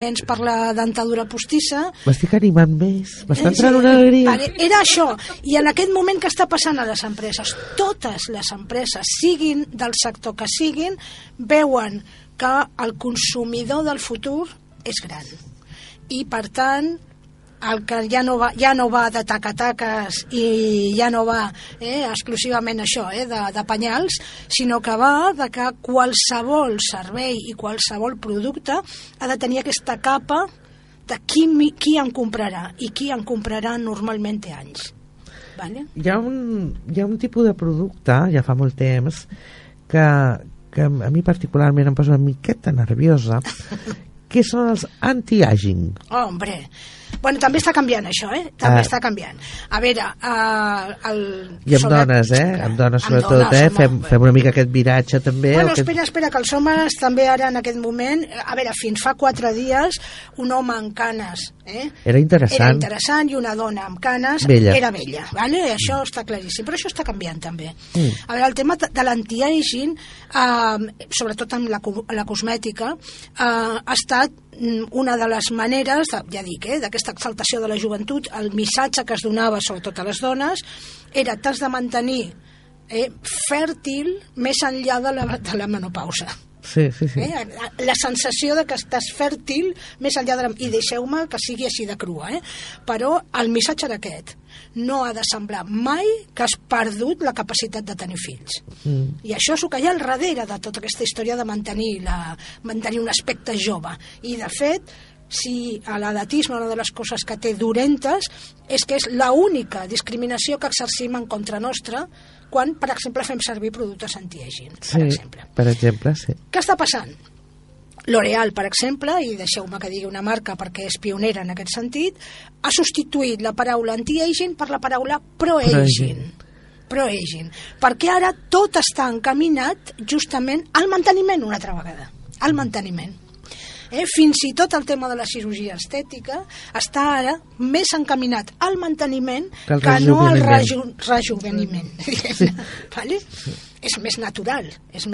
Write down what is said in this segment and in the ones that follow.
per la dentadura postissa. M'estic animant més, m'està entrant una alegria. Era això, i en aquest moment que està passant a les empreses, totes les empreses, siguin del sector que siguin, veuen que el consumidor del futur és gran. I per tant, el que ja no va de tacataques i ja no va exclusivament això, de penyals, sinó que va de que qualsevol servei i qualsevol producte ha de tenir aquesta capa de qui en comprarà, i qui en comprarà normalment té anys. Vale? Hi ha un tipus de producte, ja fa molt temps, que a mi particularment em posa una miqueta nerviosa, que són els anti-aging. Oh, hombre. Bueno, també està canviant això, també està canviant. A veure, i amb dones, amb dones sobretot, fem una mica aquest viratge també. Bueno, espera, que els homes també ara en aquest moment, a veure, fins fa 4 dies un home amb canes era interessant i una dona amb canes era vella, vale? Això està claríssim, però això està canviant també. A veure, el tema de l'anti-aging, sobretot amb la cosmètica, ha estat una de les maneres, ja dic, d'aquesta exaltació de la joventut. El missatge que es donava sobretot a les dones era: t'has de mantenir fèrtil més enllà de la menopausa. Sí. La sensació de que estàs fèrtil més enllà de i deixeu-me que sigui així de crua, però el missatge era aquest: no ha de semblar mai que has perdut la capacitat de tenir fills. I això és el que hi ha al darrere de tota aquesta història de mantenir un aspecte jove. I de fet, si a l'edatisme una de les coses que té dolentes és que és l'única discriminació que exercim en contra nostra quan, per exemple, fem servir productes anti-aging, per exemple, sí. Què està passant? L'Oreal, per exemple, i deixeu-me que digui una marca perquè és pionera en aquest sentit, ha substituït la paraula anti-aging per la paraula pro-aging. Pro-aging. Perquè ara tot està encaminat justament al manteniment una altra vegada. Al manteniment. Fins i tot el tema de la cirurgia estètica està ara més encaminat al manteniment que no al rejuveniment. Vale? És més natural.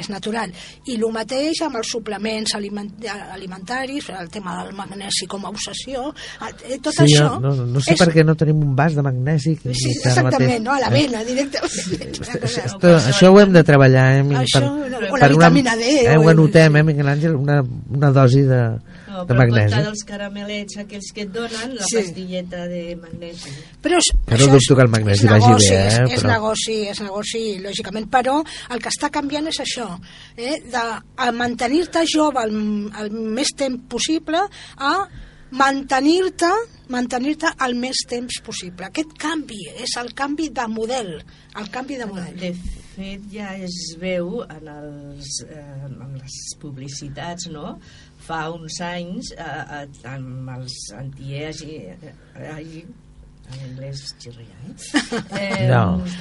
I el mateix amb els suplements alimentaris, el tema del magnesi com a obsessió, tot això... No sé per què no tenim un vas de magnesi. Sí, exactament, no? A la vena, directament. Això ho hem de treballar, o la vitamina D. Ho anotem, Miguel Àngel, una dosi de magnesi. Però dels caramelets aquells que et donen, la pastilleta de magnesi. Però no dubto que el magnesi vagi bé, és negoci, lògicament, però el que està canviant és això, de mantenir-te jove el més temps possible a mantenir-te el més temps possible. Aquest canvi és el canvi de model. De fet, ja es veu en les publicitats, no?, fa uns anys amb els anti-aging, en anglès xirria,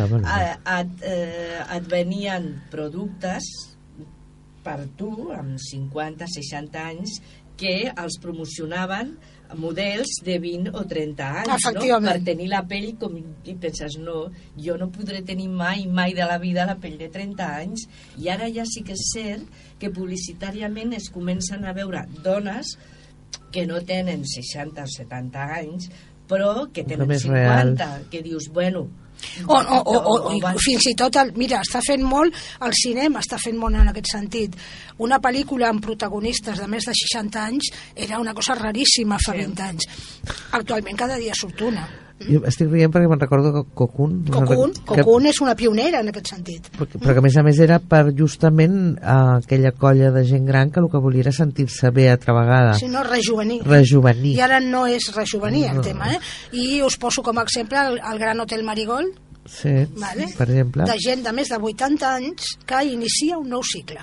et venien productes per tu amb 50-60 anys que els promocionaven models de 20 o 30 anys, no? Per tenir la pell com... I penses, no, jo no podré tenir mai de la vida la pell de 30 anys. I ara ja sí que és cert que publicitàriament es comencen a veure dones que no tenen 60 o 70 anys, però que tenen 50, que dius, bueno... O fins i tot, mira, està fent molt el cinema, està fent molt en aquest sentit. Una pel·lícula amb protagonistes de més de 60 anys era una cosa raríssima fa 20 anys. Actualment cada dia surt una. Jo estic rient perquè me'n recordo que Cocoon és una pionera en aquest sentit. Però que a més era per justament aquella colla de gent gran que el que volia era sentir-se bé altra vegada. Sí, no, rejuvenir. I ara no és rejuvenir el tema, I us poso com a exemple el Gran Hotel Marigold, per exemple, de gent de més de 80 anys que inicia un nou cicle.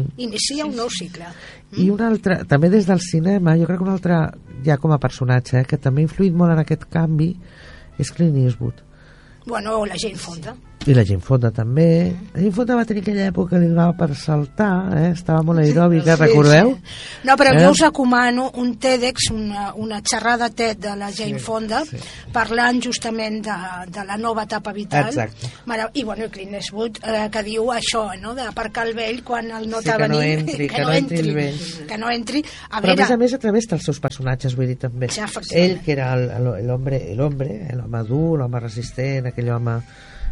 I un altre, també des del cinema, jo crec que un altre, ja com a personatge, que també ha influït molt en aquest canvi, és Clint Eastwood. Bueno, o la Jane Fonda. I la Jane Fonda també. La Jane Fonda va tenir aquella època que li donava per saltar, estava molt aeròbica, recordeu? No, però jo us recomano un TEDx, una xerrada TED de la Jane Fonda, parlant justament de la nova etapa vital. Exacte. I bueno, Clint Eastwood, que diu això, no?, d'aparcar el vell quan el nota que venir. Que no entri el vell. Que no entri. Però a més a través dels seus personatges, vull dir, també. Ja, ell, que era l'home dur, l'home resistent, aquell home...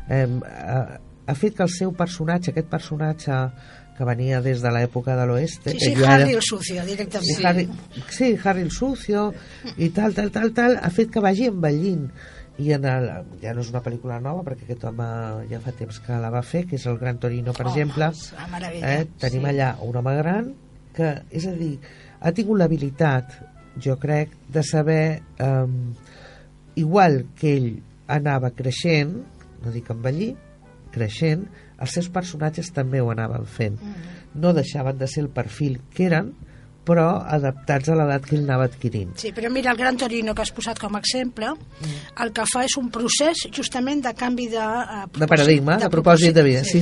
ha fet que el seu personatge, aquest personatge que venia des de l'època de l'oest, Harry el Sucio, directament. Harry el Sucio i tal, ha fet que vagi envellint. I ja no és una pel·lícula nova, perquè aquest home ja fa temps que la va fer, que és el Gran Torino, per exemple. Tenim allà un home gran que, és a dir, ha tingut l'habilitat, jo crec, de saber, igual que ell anava creixent, no dic envellir, creixent, els seus personatges també ho anaven fent. No deixaven de ser el perfil que eren, però adaptats a l'edat que ell anava adquirint. Sí, però mira, el Gran Torino que has posat com a exemple, el que fa és un procés justament de canvi de paradigma, de propòsit de vida. Sí.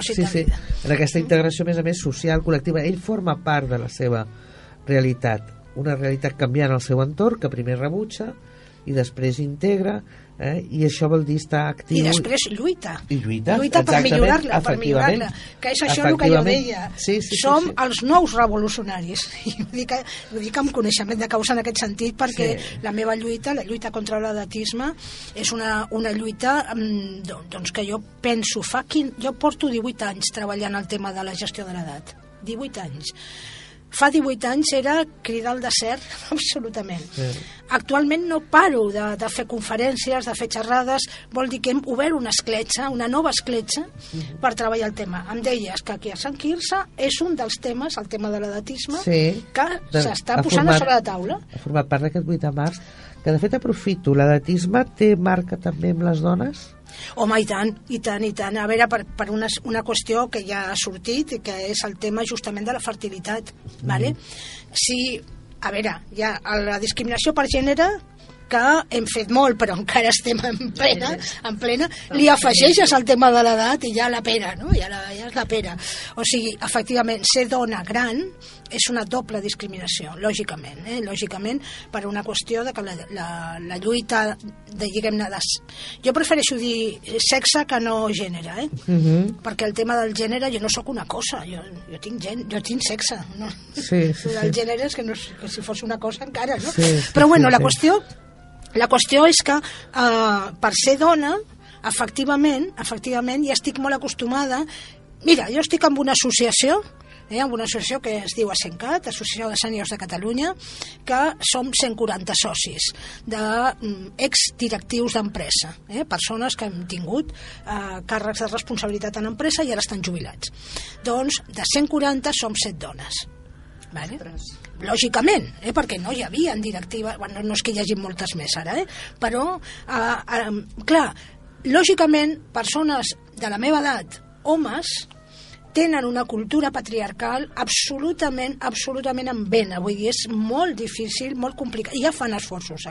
En aquesta integració, a més social, col·lectiva, ell forma part de la seva realitat, una realitat canviant el seu entorn, que primer rebutja i després integra, i això vol dir estar actiu. I després lluita. Lluita per millorar-la, que és això el que jo deia. Som els nous revolucionaris. I ho dic amb coneixement de causa en aquest sentit, perquè la meva lluita, la lluita contra l'edatisme, és una lluita doncs que jo penso, jo porto 18 anys treballant el tema de la gestió de l'edat. 18 anys. Fa 18 anys era cridar al desert, absolutament. Actualment no paro de fer conferències, de fer xerrades, vol dir que hem obert una escletxa, una nova escletxa, per treballar el tema. Em deies que aquí a Sant Quirze és un dels temes, el tema de l'edatisme, que s'està posant sobre la taula. Ha format part d'aquest 8 de març, que de fet aprofito, l'edatisme té marca també amb les dones? Home, i tant. A veure, per una qüestió que ja ha sortit, que és el tema justament de la fertilitat. Vale? Si, a veure, ja la discriminació per gènere, que hem fet molt, però encara estem en plena, li afegeixes el tema de l'edat i ja la pera, no? Ja és la pera. O sigui, efectivament, ser dona gran és una doble discriminació, lògicament, lògicament, per una qüestió de que la lluita diguem-ne, jo prefereixo dir sexe que no gènere, perquè el tema del gènere, jo no sóc una cosa, jo tinc sexe, no? El gènere és que si fos una cosa encara, no? Però bueno, la qüestió és que per ser dona, efectivament, ja estic molt acostumada. Mira, jo estic amb una associació, amb una associació que es diu ASENCAT, Associació de Sèniors de Catalunya, que som 140 socis d'exdirectius d'empresa, persones que hem tingut càrrecs de responsabilitat en empresa i ara estan jubilats. Doncs de 140 som 7 dones. Vale? Lògicament, perquè no hi havia en directiva, bueno, no és que hi hagi moltes més ara, però clar, lògicament persones de la meva edat, homes, tenen una cultura patriarcal absolutament en vena, vull dir, és molt difícil, molt complicat, i ja fan esforços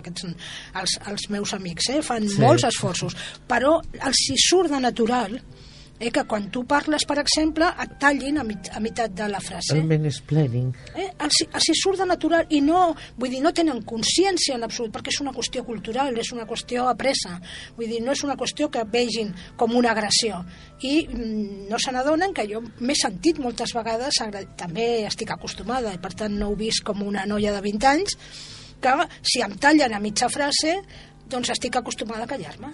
els meus amics, fan molts esforços, però els hi surt de natural que quan tu parles, per exemple, et tallin a meitat de la frase. El mansplaining. Els surt de natural i no tenen consciència en absolut, perquè és una qüestió cultural, és una qüestió apresa. Vull dir, no és una qüestió que vegin com una agressió. I no se n'adonen que jo m'he sentit moltes vegades, també estic acostumada, i per tant no ho vist com una noia de 20 anys, que si em tallen a mitja frase, doncs estic acostumada a callar-me.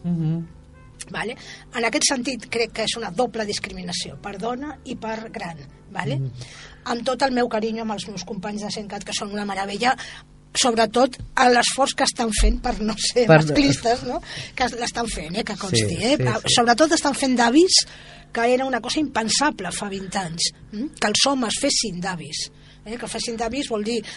Vale? En aquest sentit crec que és una doble discriminació per dona i per gran, vale? Amb tot el meu carinyo amb els meus companys de ASENCAT, que són una meravella, sobretot a l'esforç que estan fent per no ser masclistes, no? Que l'estan fent, que consti, sobretot estan fent d'avis, que era una cosa impensable fa 20 anys, que els homes fessin d'avis. Que fessin d'avis vol dir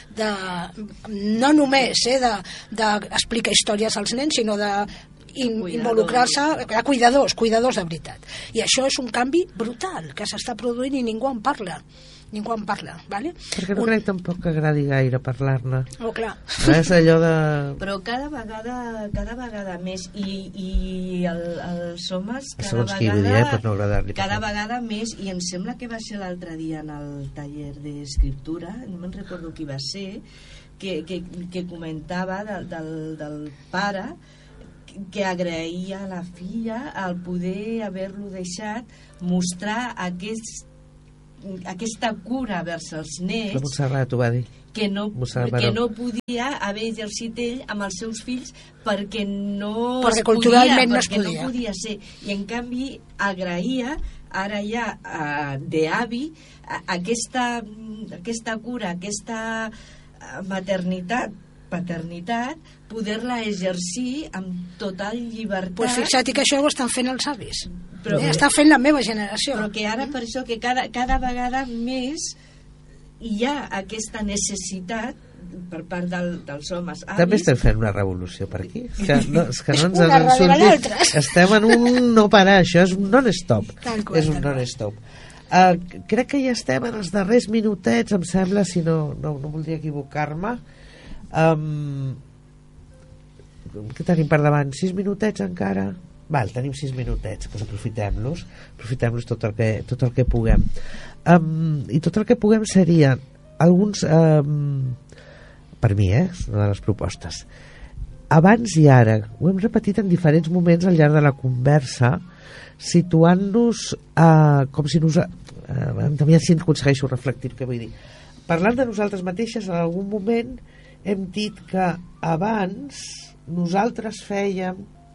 no només d'explicar històries als nens, sinó de involucrar-se a cuidadors de veritat. I això és un canvi brutal que s'està produint i ningú en parla. ningú en parla, ¿vale? Perquè no crec tampoc que agradi gaire parlar-ne. Oh, clar. És allò de... Però cada vegada més, i els homes segons qui vull dir, per no agradar-li. Cada vegada més, i em sembla que va ser l'altre dia en el taller d'escriptura, no me'n recordo qui va ser, que comentava del pare que agraïa a la filla el poder haver-lo deixat mostrar aquesta cura vers els nets. La Montserrat ho va dir. Que no podia haver exercit ell amb els seus fills perquè culturalment no podia ser. I en canvi agraïa ara ja d'avi aquesta cura, aquesta paternitat, poder-la exercir amb total llibertat. Pues fixa't que això ho estan fent els avis. Està fent la meva generació. Però que ara per això que cada vegada més hi ha aquesta necessitat per part dels homes avis. També estem fent una revolució per aquí. És que no ens en sortit. Estem en un no parar, això és un non-stop. És un non-stop. Crec que ja estem en els darrers minutets, em sembla, si no voldria equivocar-me. Què tenim per davant? 6 minutets encara? Val, tenim 6 minutets, doncs aprofitem-los tot el que puguem. I tot el que puguem serien alguns, per mi, és una de les propostes. Abans i ara, ho hem repetit en diferents moments al llarg de la conversa, situant-nos com si també si aconsegueixo reflectir què vull dir. Parlant de nosaltres mateixes, en algun moment hem dit que abans nosaltres fèiem...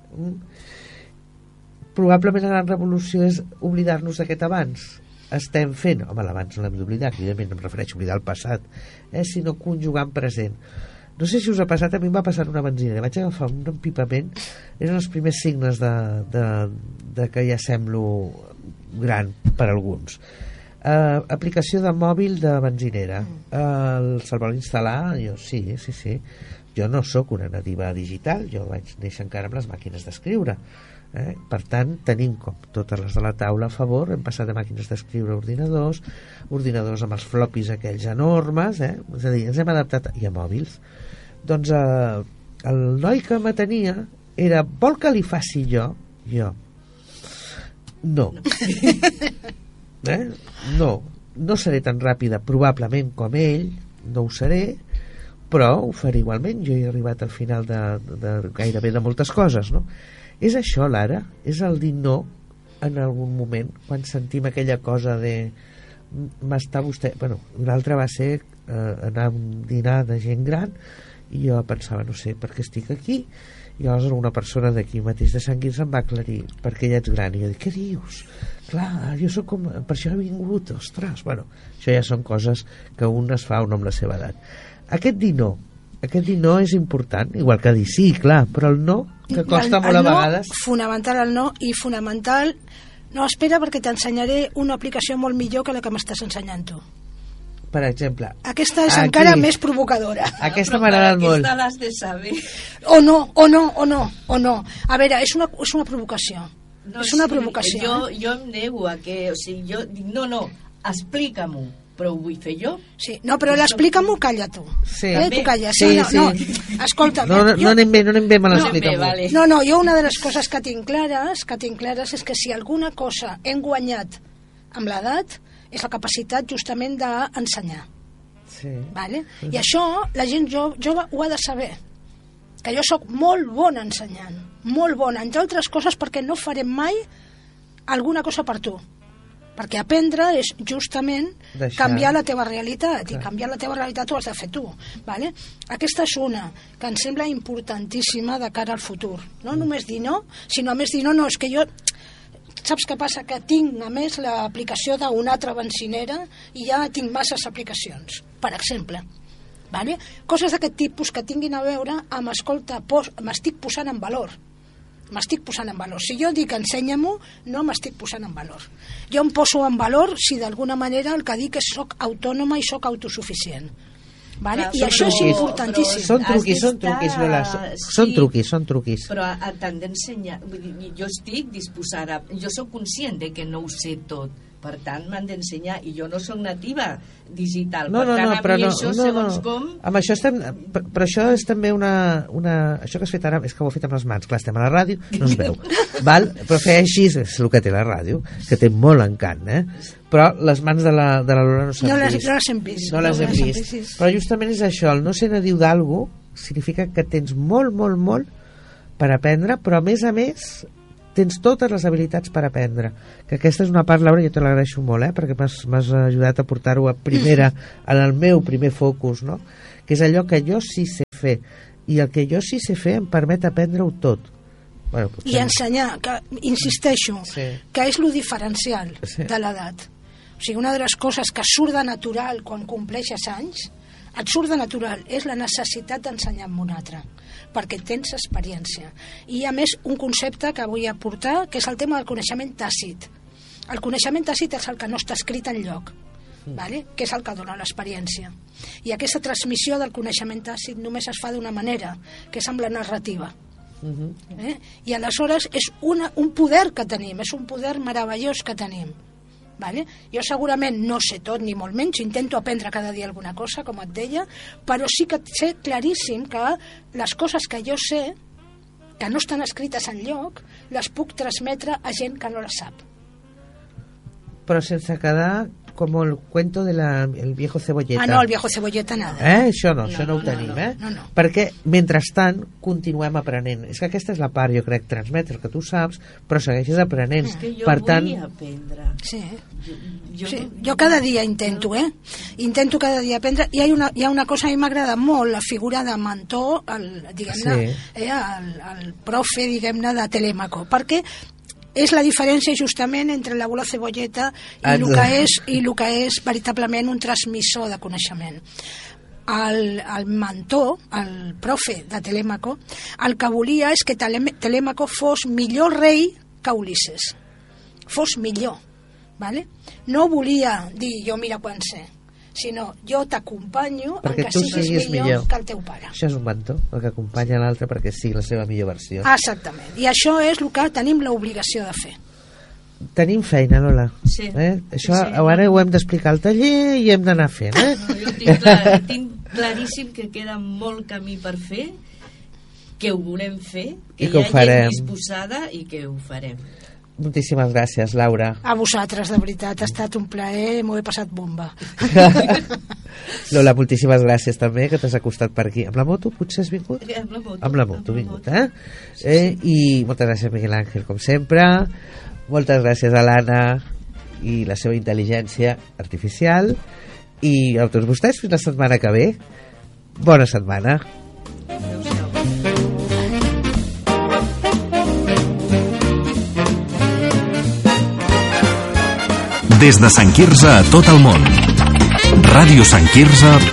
Probablement la gran revolució és oblidar-nos d'aquest abans. Estem fent, home, l'abans no l'hem d'oblidar, evidentment no em refereixo a oblidar el passat, sinó conjugant present. No sé si us ha passat, a mi em va passar en una benzina, vaig agafar un empipament, eren els primers signes de que ja semblo gran per alguns. Aplicació de mòbil de benzinera, se'l vol instal·lar? Jo sí. Jo no sóc una nativa digital, jo vaig néixer encara amb les màquines d'escriure. Per tant, tenim com totes les de la taula a favor, hem passat de màquines d'escriure a ordinadors amb els floppies aquells enormes, és a dir, ens hem adaptat, i a mòbils. Doncs el noi que m'atenia era, vol que li faci jo? No. No seré tan ràpida probablement com ell, no ho seré, però ho faré igualment. Jo he arribat al final de gairebé de moltes coses, no? És això, Lara? És el dir no en algun moment, quan sentim aquella cosa de m'està vostè... Bueno, l'altre va ser anar a un dinar de gent gran i jo pensava, no sé per què estic aquí, i llavors una persona d'aquí mateix de Sant Quirze em va aclarir perquè ja ets gran, i jo dic, què dius? Clar, jo soc com... per això he vingut, ostres, bueno, això ja són coses que un es fa un amb la seva edat. Aquest dir no és important, igual que dir sí, clar, però el no, que costa molt a vegades. Fonamental el no, i fonamental no, espera, perquè t'ensenyaré una aplicació molt millor que la que m'estàs ensenyant tu. Per exemple, aquesta és encara més provocadora. Aquesta m'ha agradat molt. Aquesta l'has de saber. O no. A veure, és una provocació. No, és una provocació. Jo em nego a que... O sigui, jo dic, no, explica-m'ho. Però ho vull fer jo. Sí, no, però l'explica-m'ho, calla tu. Sí. Tu calla. Sí. No. Escolta, no anem bé, me l'explica-m'ho. Vale. No, jo una de les coses que tinc clares és que si alguna cosa hem guanyat amb l'edat és la capacitat justament d'ensenyar. Sí. Vale? I això la gent jove ho ha de saber, que jo sóc molt bona ensenyant, molt bona, entre altres coses perquè no farem mai alguna cosa per tu. Perquè aprendre és justament canviar la teva realitat, i canviar la teva realitat ho has de fer tu, vale? Aquesta és una que em sembla importantíssima de cara al futur, no només dir no, sinó a més dir no, és que jo, saps què passa? Que tinc a més l'aplicació d'una altra benzinera i ja tinc masses aplicacions, per exemple, vale? Coses d'aquest tipus que tinguin a veure amb, escolta, m'estic posant en valor. Si jo dic ensenya-m'ho, no m'estic posant en valor. Jo em poso en valor si d'alguna manera el que dic és soc autònoma i soc autosuficient. Vale? I això és importantíssim. Són truquis. Però t'han d'ensenyar. Jo estic disposada, jo sóc conscient de que no ho sé tot, per tant m'han d'ensenyar, i jo no soc nativa digital, per tant a mi això segons com... Amb això estem, però això és també això que has fet ara, és que ho he fet amb les mans, clar, estem a la ràdio, no es veu, val? Però fer així és el que té la ràdio, que té molt encant, però les mans de la Lola no s'han vist. No les hem vist. Però justament és això, el no ser nadiu d'algú significa que tens molt, molt, molt per aprendre, però a més tens totes les habilitats per aprendre, que aquesta és una part, Laura, jo te l'agraeixo molt, perquè m'has ajudat a portar-ho a primera, en el meu primer focus, no? Que és allò que jo sí sé fer, i el que jo sí sé fer em permet aprendre-ho tot. Bueno, i ensenyar, que insisteixo, que és lo diferencial de l'edat. O sigui, una de les coses que surt de natural quan compleixes anys, et surt de natural, és la necessitat d'ensenyar amb un altre, perquè tens experiència. I a més, un concepte que vull aportar, que és el tema del coneixement tàcit. El coneixement tàcit és el que no està escrit enlloc, vale? Que és el que dona l'experiència. I aquesta transmissió del coneixement tàcit només es fa d'una manera, que és amb la narrativa. I aleshores és un poder que tenim, és un poder meravellós que tenim. Vale? Jo segurament no sé tot ni molt menys, intento aprendre cada dia alguna cosa, com et deia, però sí que sé claríssim que les coses que jo sé, que no estan escrites enlloc, les puc transmetre a gent que no les sap. Però sense quedar com el cuento del viejo cebolleta. Ah, no, el viejo cebolleta nada. Això no ho tenim, No. Perquè, mentrestant, continuem aprenent. És que aquesta és la part, jo crec, transmetre el que tu saps, però segueixes aprenent. És que jo vull aprendre. Sí. Jo cada dia intento, Intento cada dia aprendre. I hi ha una cosa, a mi m'agrada molt, la figura de mentor, el profe, diguem-ne, de Telèmaco, perquè és la diferència justament entre la bola cebolleta i el que és veritablement un transmissor de coneixement. El mentor, el profe de Telèmaco, el que volia és que Telèmaco fos millor rei que Ulisses. Fos millor, ¿vale? No volia dir jo mira quan sé, sinó jo t'acompanyo perquè tu siguis millor que el teu pare. Això és un mentor, el que acompanya l'altre perquè sigui la seva millor versió. Exactament, i això és el que tenim l'obligació de fer. Tenim feina, Lola. Sí. Això ara ho hem d'explicar al taller i hem d'anar fent. Jo tinc claríssim que queda molt camí per fer, que ho volem fer, que hi ha gent disposada i que ho farem. Moltíssimes gràcies, Laura. A vosaltres, de veritat, ha estat un plaer, m'ho he passat bomba. Lola, moltíssimes gràcies també, que t'has acostat per aquí. Amb la moto potser has vingut? Amb la moto he vingut, I moltes gràcies, Miguel Ángel, com sempre. Moltes gràcies a l'Anna i la seva intel·ligència artificial. I a tots vostès, fins la setmana que ve. Bona setmana. Des de Sant Quirze a tot el món. radiosantquirze.cat